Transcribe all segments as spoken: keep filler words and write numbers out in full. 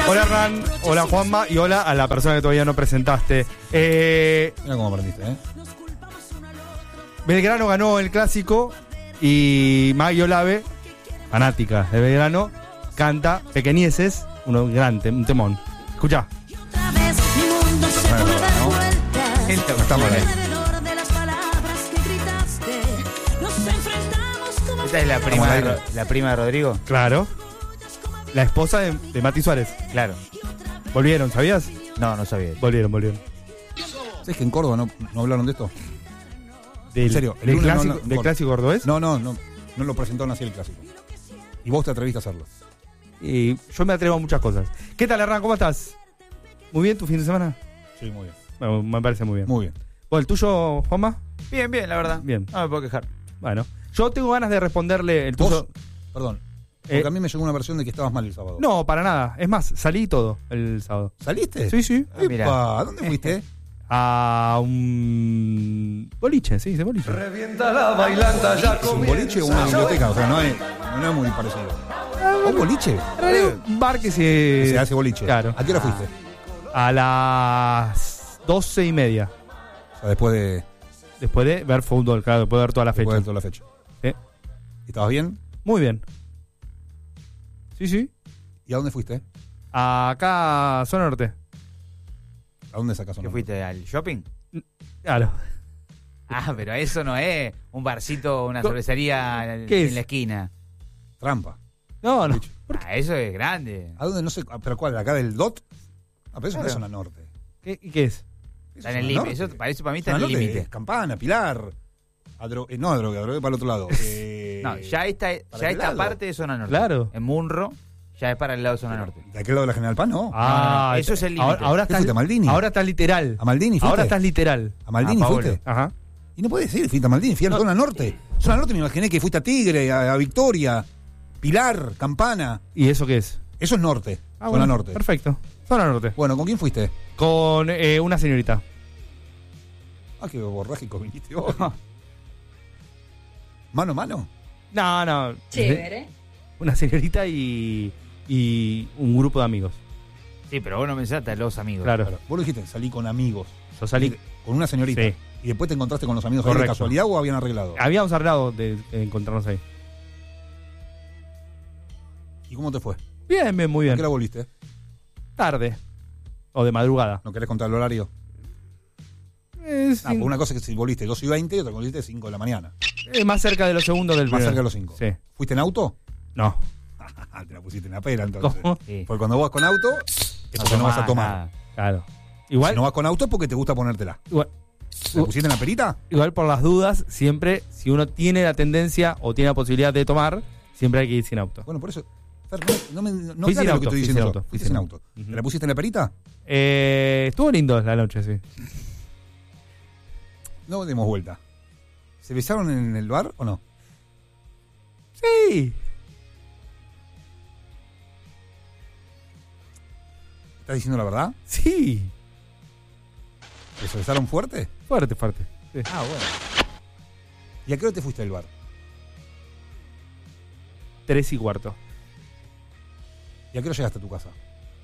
Hola Ran, hola Juanma y hola a la persona que todavía no presentaste. Eh, Mira cómo aprendiste, ¿eh? Belgrano ganó el clásico y Maggie Olave, fanática de Belgrano, canta Pequeñeces, uno grande, un temón. Escuchá. No estamos ahí. Esta es la prima, de, Ro- la prima de Rodrigo. Claro. La esposa de, de Mati Suárez. Claro. Volvieron, ¿sabías? No, no sabía. Volvieron, volvieron. ¿Sabes que en Córdoba no, no hablaron de esto? Del, ¿En serio? El ¿Del, lunes no, clásico, no, del Córdoba. clásico cordobés? No, no, no. No lo presentaron así el clásico. Y vos te atreviste a hacerlo. Y yo me atrevo a muchas cosas. ¿Qué tal, Hernán? ¿Cómo estás? ¿Muy bien tu fin de semana? Sí, muy bien. Bueno, me parece muy bien. Muy bien. ¿Vos, el tuyo, Juanma? Bien, bien, la verdad. Bien. No me puedo quejar. Bueno, yo tengo ganas de responderle el tuyo. ¿Vos? Perdón. Porque Eh, a mí me llegó una versión de que estabas mal el sábado. No, para nada. Es más, salí todo el sábado. ¿Saliste? Sí, sí. Ah, mirá. Epa, ¿a dónde fuiste? A un boliche, sí, de boliche. Revienta la bailanta, ya ¿Es un boliche o una biblioteca? O sea, no es, no es muy parecido. ¿Un boliche? En realidad, un bar que se... Se hace boliche. Claro. ¿A qué hora fuiste? A las doce y media. O sea, después de, Después de ver fútbol, claro, después de ver toda la después fecha. de toda la fecha. Sí. ¿Estabas bien? Muy bien. Sí, sí. ¿Y a dónde fuiste? Acá, zona norte. ¿A dónde sacas ¿Qué una? fuiste al shopping? Claro. Ah, pero eso no es un barcito, una Co- cervecería en, ¿Qué en es? la esquina. Trampa. No, no. Ah, eso es grande. ¿A dónde? No sé. ¿Pero cuál? ¿Acá del D O T? Ah, pero eso no Claro. es zona norte. ¿Qué, ¿Y qué es? Eso Está en es el zona límite. Eso, norte. para eso para mí está Zona en el norte límite. es Campana, Pilar. A dro- eh, no a droga, a droga para el otro lado. Eh, No, ya esta, ¿para ya qué esta lado? parte de zona norte. Claro. En Munro ya es para el lado de zona norte. ¿De aquel lado de la General Paz? No. Ah, no, eso es el límite. Ahora, ahora ¿Qué estás, fuiste, a Maldini? ahora estás literal. ¿A Maldini fuiste? Ahora estás literal. ¿A Maldini A Paolo. fuiste? Ajá. Y no puedes ir, fuiste a Maldini, fui a la zona norte. Zona norte me imaginé que fuiste a Tigre, a, a Victoria, Pilar, Campana. ¿Y eso qué es? Eso es norte, Ah, zona bueno, norte. Perfecto. Zona norte. Bueno, ¿con quién fuiste? Con eh, una señorita. Ah, qué borrágico viniste hoy. ¿Mano a mano? No, no. Chévere. Una señorita y, y un grupo de amigos. Sí, pero vos no mencionaste a los amigos. Claro. Claro. Vos lo dijiste, salí con amigos. Yo salí. Con una señorita. Sí. ¿Y después te encontraste con los amigos ahí de Correcto. casualidad o habían arreglado? Habíamos hablado de, de encontrarnos ahí. ¿Y cómo te fue? Bien, bien, muy ¿A bien. qué hora volviste? Tarde. O de madrugada. ¿No querés contar el horario? Es, Ah, porque una cosa es que si volviste dos y veinte y otra que volviste cinco de la mañana. es más cerca de los segundos del Más primero. cerca de los cinco. Sí. ¿Fuiste en auto? No. Te la pusiste en la pera entonces. ¿Cómo? Sí. Porque cuando vas con auto, es porque no vas a tomás tomar. nada. Claro. Igual, Si no vas con auto es porque te gusta ponértela. igual, ¿Te la pusiste en la perita? igual por las dudas, siempre, si uno tiene la tendencia o tiene la posibilidad de tomar, siempre hay que ir sin auto. Bueno, por eso. Fer, no, no me no Fui sin aclares lo que auto, estoy fui diciendo sin yo. auto, Fuiste fui sin sin auto. Ujú. ¿Te la pusiste en la perita? Eh, estuvo lindo la noche, sí. No demos vuelta. ¿Se besaron en el bar o no? Sí. ¿Estás diciendo la verdad? Sí. ¿Que se besaron fuerte? Fuerte, fuerte. Sí. Ah, bueno. ¿Y a qué hora te fuiste del bar? Tres y cuarto. ¿Y a qué hora llegaste a tu casa?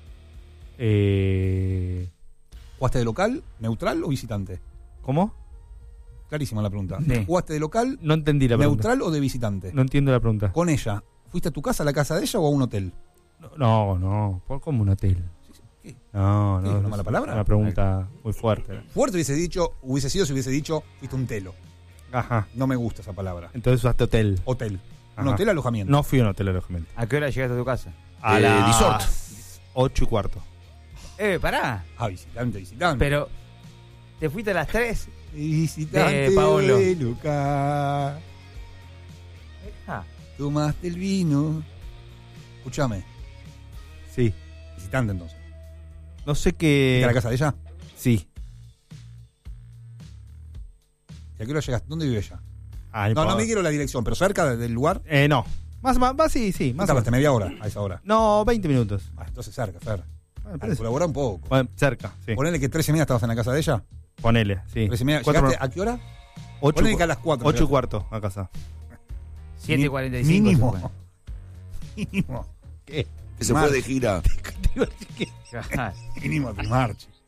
Eh, ¿Jugaste de local, neutral o visitante? ¿Cómo? Clarísima la pregunta. Sí. ¿Jugaste de local, No entendí la pregunta. neutral o de visitante? No entiendo la pregunta. Con ella, ¿fuiste a tu casa, a la casa de ella o a un hotel? No, no. ¿Por cómo un hotel? ¿Qué? No, ¿Qué? no. ¿Una no mala es palabra? Una pregunta muy fuerte. Fuerte hubiese dicho, hubiese sido si hubiese dicho, fuiste un telo. Ajá. No me gusta esa palabra. Entonces usaste hotel. Hotel. Un Ajá. hotel alojamiento. No fui a un hotel alojamiento. ¿A qué hora llegaste a tu casa? A Eh, las resort. ocho y cuarto. Eh, pará. Ah, visitante, visitante. Pero, ¿te fuiste a las tres? Visitante de Paolo. de Luca. Ah, Tomaste el vino. Escúchame. Sí. Visitante entonces. No sé ¿Fuiste qué. a la casa de ella? Sí. ¿Y a qué hora llegaste? ¿Dónde vive ella? Ah, No, no importa. me quiero la dirección, pero cerca de- del lugar. Eh, no. Más, más, más, sí, sí. Más o Tardaste menos. media hora a esa hora. No, veinte minutos. Ah, entonces cerca, Fer. Bueno, Dale, pero- colabora un poco. bueno, cerca, sí. Ponele que trece y media estabas en la casa de ella. Ponele, sí. trece y media. Cuatro- ¿Llegaste a qué hora? ocho, ponele que a las cuatro ocho y llegaste. cuarto a casa. siete cuarenta y cinco. Mínimo. se fue. Mínimo. ¿Qué? Que se Más. fue de gira. Te Digo, que- Claro. Vinimos a filmar, che.